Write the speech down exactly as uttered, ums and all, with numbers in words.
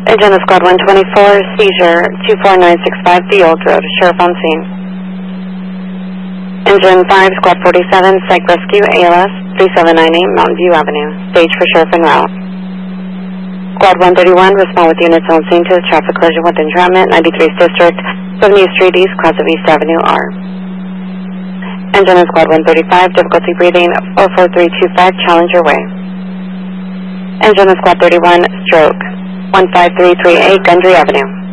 Agenda Squad one twenty-four, seizure two four nine six five, The Old Road, Sheriff on scene. Engine five, Squad forty-seven, Psych Rescue, A L S three seven nine eight, Mountain View Avenue, stage for Sheriff en route. Squad one thirty-one, respond with units on scene to a traffic collision with entrapment, ninety-third District, seventieth Street East, cross of East Avenue R. Engine in Squad one thirty-five, difficulty breathing, four four three two five, Challenger Way. Engine in Squad thirty-one, stroke, one five three three eight, Gundry Avenue.